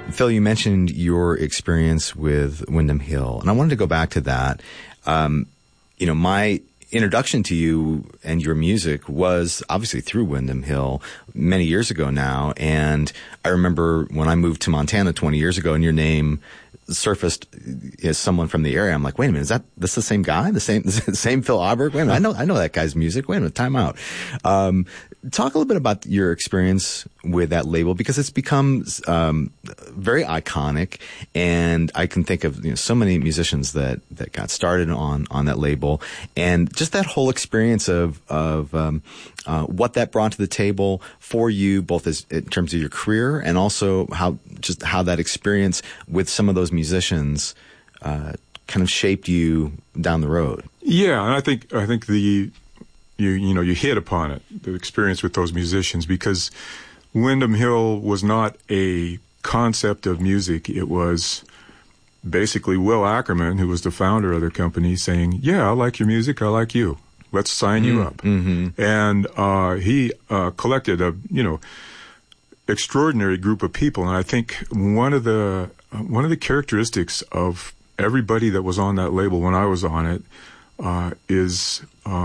Phil, you mentioned your experience with Windham Hill, and I wanted to go back to that. My introduction to you and your music was obviously through Windham Hill many years ago now, and I remember when I moved to Montana 20 years ago and your name surfaced as someone from the area. I'm like, wait a minute, is this the same guy? The same Phil Auberg? Wait a minute, I know that guy's music. Wait a minute, time out. Talk a little bit about your experience with that label, because it's become very iconic, and I can think of so many musicians that got started on that label, and just that whole experience of what that brought to the table for you, both in terms of your career and also how that experience with some of those musicians kind of shaped you down the road. Yeah, and I think you hit upon it, the experience with those musicians, because Windham Hill was not a concept of music. It was basically Will Ackerman, who was the founder of the company, saying, yeah, I like your music, I like you. Let's sign you up. Mm-hmm. And he collected a extraordinary group of people. And I think one of the characteristics of everybody that was on that label when I was on it is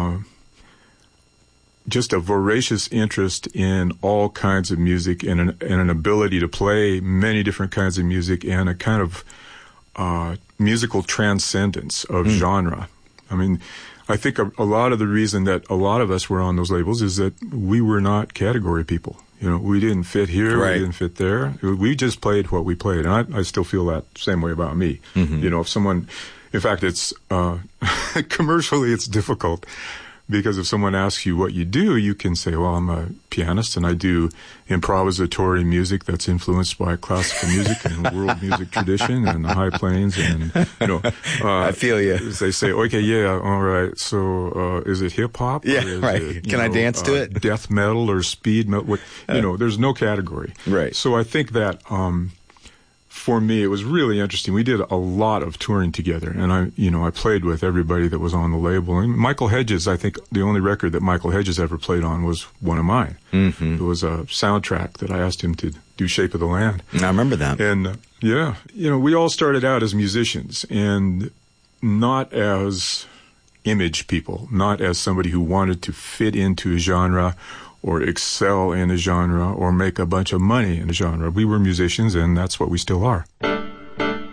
just a voracious interest in all kinds of music, and an ability to play many different kinds of music, and a kind of musical transcendence of genre. I mean, I think a lot of the reason that a lot of us were on those labels is that we were not category people. We didn't fit here, right. We didn't fit there. We just played what we played, and I still feel that same way about me. Mm-hmm. If someone, in fact, it's commercially it's difficult. Because if someone asks you what you do, you can say, well, I'm a pianist and I do improvisatory music that's influenced by classical music and world music tradition and the high plains. And, I feel you. They say, okay, yeah, all right. So, is it hip hop? Yeah, right. Can I dance to it? Death metal or speed metal? There's no category. Right. So I think that, for me, it was really interesting. We did a lot of touring together, and I played with everybody that was on the label. And Michael Hedges, I think the only record that Michael Hedges ever played on was one of mine. Mm-hmm. It was a soundtrack that I asked him to do, Shape of the Land. I remember that. And we all started out as musicians, and not as image people, not as somebody who wanted to fit into a genre or excel in a genre, or make a bunch of money in a genre. We were musicians, and that's what we still are.